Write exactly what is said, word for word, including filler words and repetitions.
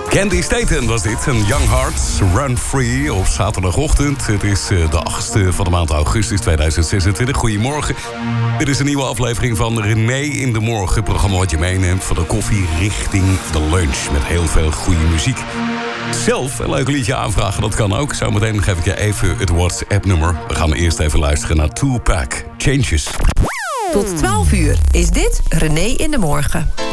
Candy Staten was dit. Een Young Hearts Run Free op zaterdagochtend. Het is de achtste van de maand augustus tweeduizend zesentwintig. Goedemorgen. Dit is een nieuwe aflevering van René in de Morgen. Het programma wat je meeneemt van de koffie richting de lunch. Met heel veel goede muziek. Zelf een leuk liedje aanvragen, dat kan ook. Zometeen geef ik je even het WhatsApp-nummer. We gaan eerst even luisteren naar Tupac. Changes. Tot twaalf uur is dit René in de Morgen.